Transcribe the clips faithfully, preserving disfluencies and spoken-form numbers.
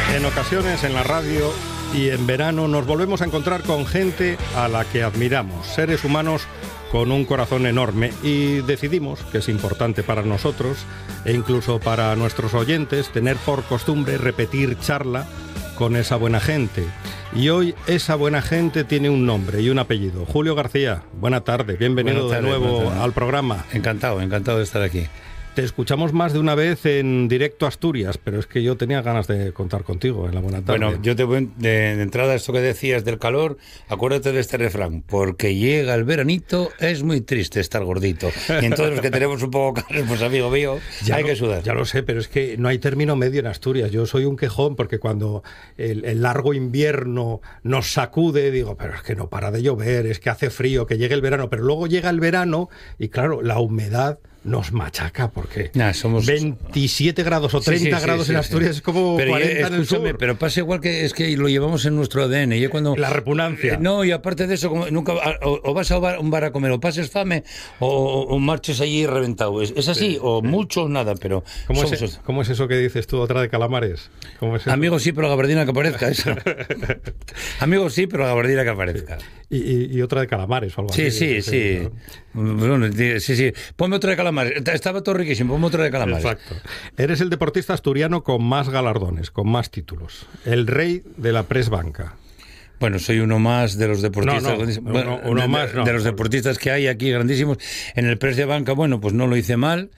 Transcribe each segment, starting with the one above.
En ocasiones en la radio y en verano nos volvemos a encontrar con gente a la que admiramos, seres humanos con un corazón enorme, y decidimos que es importante para nosotros e incluso para nuestros oyentes tener por costumbre repetir charla con esa buena gente. Y hoy esa buena gente tiene un nombre y un apellido. Julio García, buena tarde, bienvenido Buenas tardes, de nuevo buenas tardes. al programa. Encantado, encantado de estar aquí. Te escuchamos más de una vez en Directo Asturias, pero es que yo tenía ganas de contar contigo en la buena tarde. Bueno, yo te voy de, de entrada, esto que decías del calor, acuérdate de este refrán: porque llega el veranito, es muy triste estar gordito. Y entonces los que tenemos un poco calor, pues amigo mío, ya hay lo, que sudar. Ya lo sé, pero es que no hay término medio en Asturias. Yo soy un quejón porque cuando el, el largo invierno nos sacude, digo, pero es que no para de llover, es que hace frío, que llegue el verano. Pero luego llega el verano y claro, la humedad nos machaca porque nah, somos... veintisiete grados o treinta sí, sí, grados sí, en sí, Asturias sí. es como pero cuarenta ya, en el sur. Pero pasa igual que es que lo llevamos en nuestro A D N. Yo cuando, la repugnancia. Eh, no, y aparte de eso, como nunca o, o vas a un bar a comer, o pases fame, o, o, o marches allí reventado. Es, es así, sí, o sí. mucho o nada, pero... ¿Cómo es, es, ¿Cómo es eso que dices tú, otra de calamares? ¿Cómo es eso? Amigos sí, pero la gabardina que aparezca. Eso. Amigos sí, pero la gabardina que aparezca. Sí. Y, y, y otra de calamares o algo sí, así. Sí, sí, sí. Bueno, sí, sí. Ponme otra de calamares. Estaba todo riquísimo, ponme otra de calamares. Exacto. Eres el deportista asturiano con más galardones, con más títulos. El rey de la press banca. Bueno, soy uno más de los deportistas. No, no, bueno, uno, uno de, más, no. de los deportistas que hay aquí grandísimos. En el press de banca, bueno, pues no lo hice mal.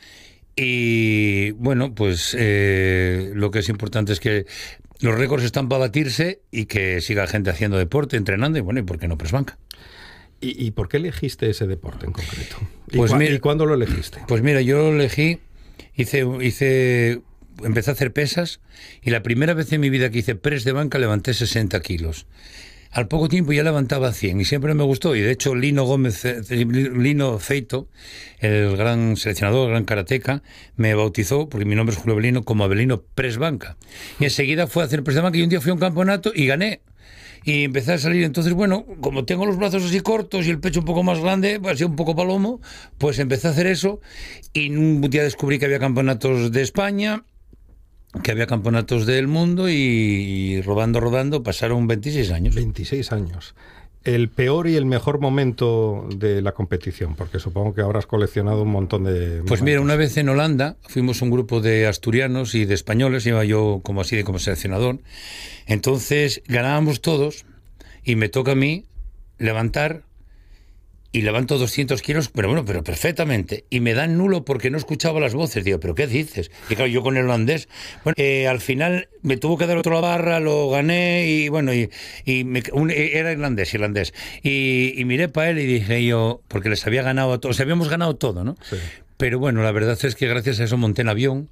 Y bueno, pues eh, lo que es importante es que los récords están para batirse y que siga gente haciendo deporte, entrenando, y bueno, ¿y por qué no press banca? ¿Y, ¿Y por qué elegiste ese deporte en concreto? ¿Y, pues cu mira, ¿Y cuándo lo elegiste? Pues mira, yo lo elegí, hice, hice, empecé a hacer pesas, y la primera vez en mi vida que hice press de banca levanté sesenta kilos. Al poco tiempo ya levantaba cien y siempre me gustó. Y de hecho Lino Gómez, Lino Feito, el gran seleccionador, el gran karateca, me bautizó, porque mi nombre es Julio Abelino, como Abelino Press Banca. Y enseguida fue a hacer press de banca y un día fui a un campeonato y gané. Y empecé a salir. Entonces, bueno, como tengo los brazos así cortos y el pecho un poco más grande, así un poco palomo, pues empecé a hacer eso. Y un día descubrí que había campeonatos de España, que había campeonatos del mundo, y, y rodando, rodando, pasaron veintiséis años. veintiséis años. El peor y el mejor momento de la competición, porque supongo que habrás coleccionado un montón de momentos. Pues mira, una vez en Holanda fuimos un grupo de asturianos y de españoles, iba yo como así de como seleccionador. Entonces ganábamos todos y me toca a mí levantar, y levanto doscientos kilos, pero bueno, pero perfectamente. Y me dan nulo porque no escuchaba las voces. Digo, ¿pero qué dices? Y claro, yo con el holandés. Bueno, eh, al final me tuvo que dar otro la barra, lo gané, y bueno, y, y me, un, era irlandés, irlandés. Y, y miré para él y dije yo, porque les había ganado a todos, o sea, habíamos ganado todo, ¿no? Sí. Pero bueno, la verdad es que gracias a eso monté en avión,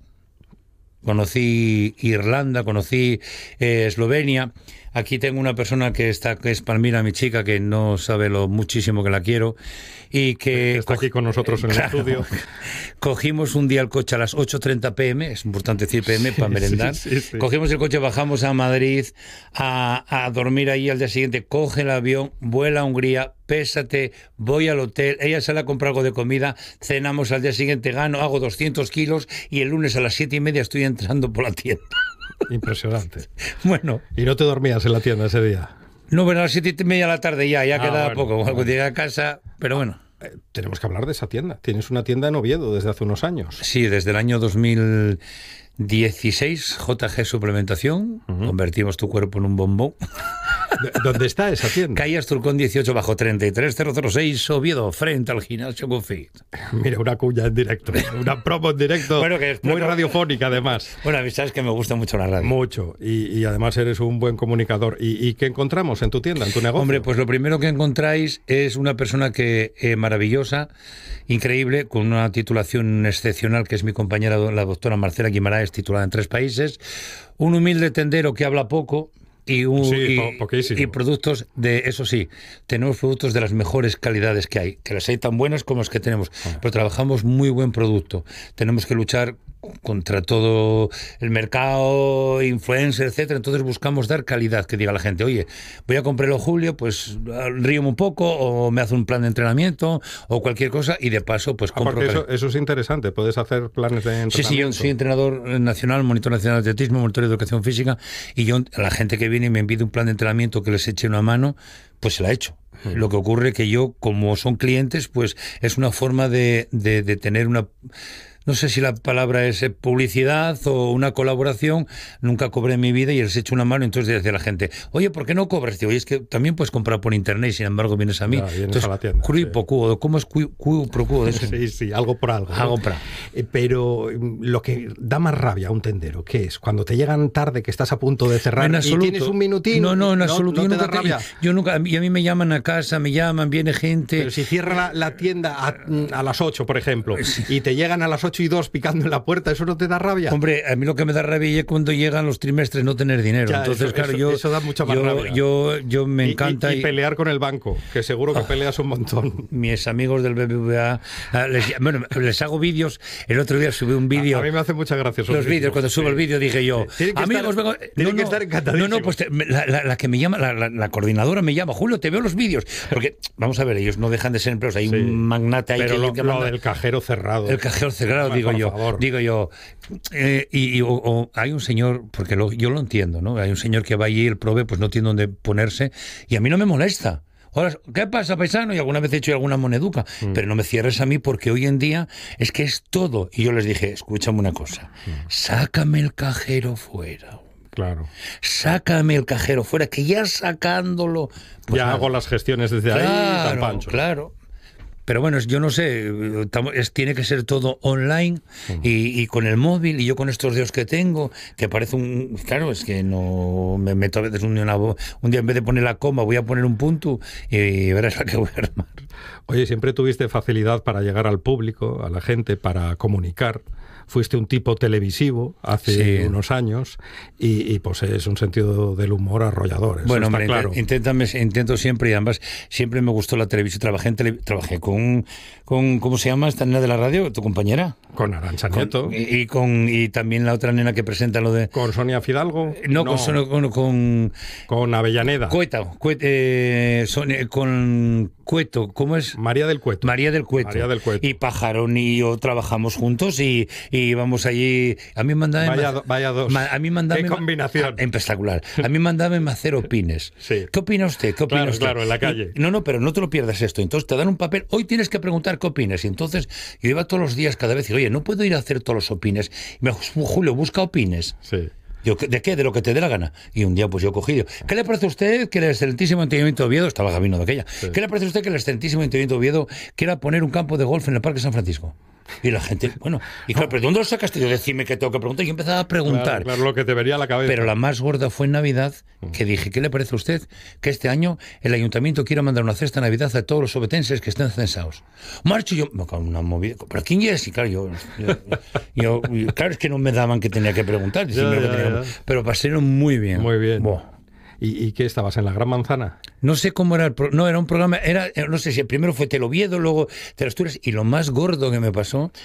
conocí Irlanda, conocí eh, Eslovenia. Aquí tengo una persona que está, que es Palmira, mi chica, que no sabe lo muchísimo que la quiero, y que está aquí con nosotros en claro, el estudio. Cogimos un día el coche a las ocho treinta pm, es importante decir pm para merendar. Sí, sí, sí. Cogimos el coche, bajamos a Madrid a, a dormir allí. Al día siguiente coge el avión, vuela a Hungría, pésate, voy al hotel, ella sale a comprar algo de comida, cenamos, al día siguiente gano, hago doscientos kilos, y el lunes a las siete y media estoy entrando por la tienda. Impresionante. Bueno. ¿Y no te dormías en la tienda ese día? No, pero a las siete y media de la tarde ya, ya ah, quedaba bueno, poco. Cuando bueno. llegué a casa, pero bueno. Eh, tenemos que hablar de esa tienda. Tienes una tienda en Oviedo desde hace unos años. Sí, desde el año dos mil dieciséis, J G Suplementación. Uh-huh. Convertimos tu cuerpo en un bombón. ¿Dónde está esa tienda? Calle Asturcón dieciocho bajo treinta y tres cero cero seis, Oviedo, frente al gimnasio Confit. Mira, una cuña en directo, una promo en directo, bueno, que es, muy pero, radiofónica además. Bueno, sabes que me gusta mucho la radio. Mucho, y, y además eres un buen comunicador. ¿Y, ¿Y qué encontramos en tu tienda, en tu negocio? Hombre, pues lo primero que encontráis es una persona que eh, maravillosa, increíble, con una titulación excepcional, que es mi compañera, la doctora Marcela Guimaraes, titulada en tres países, un humilde tendero que habla poco, Y, un, sí, y, y productos de, eso sí, tenemos productos de las mejores calidades que hay, que las hay tan buenas como las que tenemos, ah. pero trabajamos muy buen producto. Tenemos que luchar contra todo el mercado, influencer, etcétera. Entonces buscamos dar calidad, que diga la gente, oye, voy a comprarlo Julio, pues ríome un poco, o me hace un plan de entrenamiento, o cualquier cosa, y de paso, pues compro. Ah, porque eso, eso es interesante, puedes hacer planes de entrenamiento. Sí, sí, yo soy entrenador nacional, monitor nacional de atletismo, monitor de educación física, y yo, a la gente que viene y me pide un plan de entrenamiento que les eche una mano, pues se la he hecho. Sí. Lo que ocurre que yo, como son clientes, pues es una forma de, de, de tener una... No sé si la palabra es publicidad o una colaboración. Nunca cobré en mi vida y les he hecho una mano. Entonces decía la gente, oye, ¿por qué no cobras? Digo, oye, es que también puedes comprar por internet y sin embargo vienes a mí. Ya, vienes entonces, a la tienda. Cui Sí. pro quo, ¿cómo es cui, cui pro quo de eso? Sí, sí, algo por algo. Algo ¿no? para. Eh, pero lo que da más rabia a un tendero, ¿qué es? Cuando te llegan tarde, que estás a punto de cerrar en absoluto. y tienes un minutín. No, no, en no, absoluto. No yo, te nunca da rabia. Te, yo nunca. Y a mí me llaman a casa, me llaman, viene gente. Pero si cierra la, la tienda a, a las ocho, por ejemplo, sí. y te llegan a las ocho y dos picando en la puerta, ¿eso no te da rabia? Hombre, a mí lo que me da rabia es cuando llegan los trimestres no tener dinero. Ya, Entonces, eso, claro, eso, yo, eso da mucha más yo, rabia. Yo, yo me y, encanta. Y, y pelear con el banco, que seguro que oh, peleas un montón. Mis amigos del B B V A, les, bueno, les hago vídeos. El otro día subí un vídeo. A, a mí me hace mucha gracia los vídeos. Cuando subo sí. el vídeo dije yo, sí. amigos, estar, vengo, tienen no, que no, estar encantadísimos. No, no, pues te, la, la, la que me llama, la, la, la coordinadora me llama, Julio, te veo los vídeos. Porque, vamos a ver, ellos no dejan de ser empleados. Hay sí. un magnate ahí Pero que, lo, que lo manda, del cajero cerrado. El cajero cerrado, no, digo yo. Favor. Digo yo. Eh, y, y o, o hay un señor, porque lo, yo lo entiendo, ¿no? Hay un señor que va allí, el prove, pues no tiene dónde ponerse, y a mí no me molesta. Ahora, ¿qué pasa, paisano? Y alguna vez he hecho alguna moneduca, mm. pero no me cierres a mí porque hoy en día es que es todo. Y yo les dije, escúchame una cosa, mm. sácame el cajero fuera. Claro. Sácame el cajero fuera, que ya sacándolo... Pues ya nada. Hago las gestiones desde claro, ahí, tan pancho. Claro. Pero bueno, yo no sé, es, tiene que ser todo online uh-huh. y, y con el móvil, y yo con estos dedos que tengo, que parece un... Claro, es que no me meto a veces un, una, un día en vez de poner la coma voy a poner un punto y verás la que voy a armar. Oye, siempre tuviste facilidad para llegar al público, a la gente, para comunicar. Fuiste un tipo televisivo hace sí. unos años y, y posees un sentido del humor arrollador. Eso bueno, está hombre, claro. inténtame, intento siempre, y además siempre me gustó la televisión. Trabajé, en tele, trabajé con, con, ¿cómo se llama esta nena de la radio? ¿Tu compañera? Con Arantxa Nieto. Con, y, y, con, y también la otra nena que presenta lo de... ¿Con Sonia Fidalgo? No, no. Con, con, con... Con Avellaneda. Cueta, Cueta eh, Sonia, con Cueto, ¿cómo es? María del Cueto. María del Cueto. María del Cueto. Y Pajarón y yo trabajamos juntos y, y íbamos allí... A mí mandaba... Vaya, do, vaya dos. A mí mandaba... ¡Qué combinación! A, espectacular. A mí mandaba hacer opines. Sí. ¿Qué opina usted? ¿Qué opina claro, usted? Claro, en la calle. Y, no, no, pero no te lo pierdas esto. Entonces te dan un papel. Hoy tienes que preguntar qué opinas. Y entonces yo iba todos los días cada vez y oye, no puedo ir a hacer todos los opines. Y me dijo, Julio, busca opines. Sí. Yo, ¿de qué? De lo que te dé la gana. Y un día pues yo cogí, ¿qué le parece a usted que el excelentísimo Ayuntamiento de Oviedo, estaba Gabino de aquella, sí. ¿qué le parece a usted que el excelentísimo Ayuntamiento de Oviedo quiera poner un campo de golf en el Parque San Francisco? Y la gente, bueno, y claro, ¿pero dónde lo sacaste? Yo decime que tengo que preguntar. Y yo empezaba a preguntar. Claro, claro, lo que te vería a la cabeza. Pero la más gorda fue en Navidad, que dije, ¿qué le parece a usted que este año el Ayuntamiento quiera mandar una cesta de Navidad a todos los obetenses que estén censados? Marcho yo, una movida. ¿Pero quién es? Y claro, yo, yo, yo, yo, claro, es que no me daban que tenía que preguntar. Ya, ya, que tenía, ya. Pero pasaron muy bien. Muy bien. Buah. ¿Y, ¿Y qué estabas en la Gran Manzana? No sé cómo era el pro... no era un programa, era no sé si el primero fue Teloviedo, luego Telasturias, y lo más gordo que me pasó